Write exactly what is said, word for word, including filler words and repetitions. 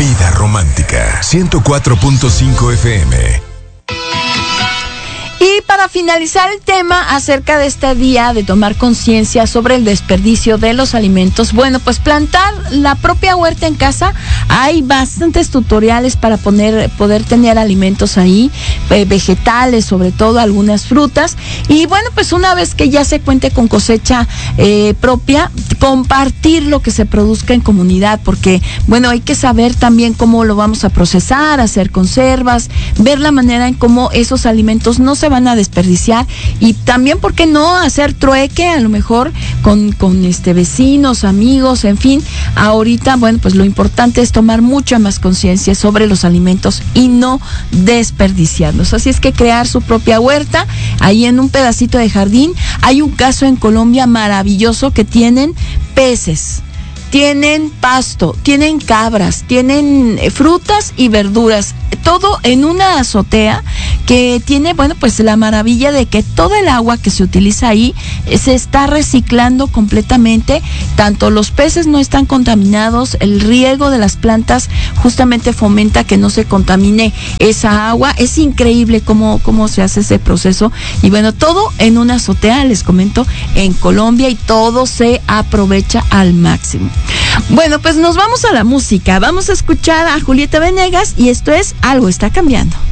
Vida Romántica, ciento cuatro punto cinco F M. Y para finalizar el tema acerca de este día de tomar conciencia sobre el desperdicio de los alimentos, bueno, pues plantar la propia huerta en casa. Hay bastantes tutoriales para poner, poder tener alimentos ahí, eh, vegetales, sobre todo algunas frutas. Y bueno, pues una vez que ya se cuente con cosecha eh, propia, compartir lo que se produzca en comunidad, porque bueno, hay que saber también cómo lo vamos a procesar, hacer conservas, ver la manera en cómo esos alimentos no se van a desperdiciar, y también, ¿por qué no hacer trueque a lo mejor con, con este vecinos, amigos, en fin? Ahorita, bueno, pues lo importante es tomar mucha más conciencia sobre los alimentos y no desperdiciarlos. Así es que crear su propia huerta ahí en un pedacito de jardín. Hay un caso en Colombia maravilloso que tienen peces, tienen pasto, tienen cabras, tienen frutas y verduras, todo en una azotea que tiene, bueno, pues la maravilla de que todo el agua que se utiliza ahí se está reciclando completamente. Tanto los peces no están contaminados, el riego de las plantas justamente fomenta que no se contamine esa agua. Es increíble cómo, cómo se hace ese proceso, y bueno, todo en una azotea, les comento, en Colombia, y todo se aprovecha al máximo. Bueno, pues nos vamos a la música. Vamos a escuchar a Julieta Venegas y esto es Algo está cambiando.